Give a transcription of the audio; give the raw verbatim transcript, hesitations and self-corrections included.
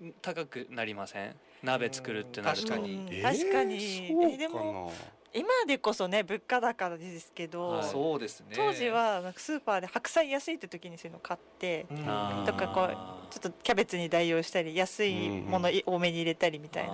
高くなりません？鍋作るってなると。 確かに、 うんえー確かにそうかな。 えでも今でこそね物価高ですけど、 はいそうですね。 当時はなんかスーパーで白菜安いって時にそういうの買って、 うんあーとかこうちょっとキャベツに代用したり安いもの多めに入れたりみたいな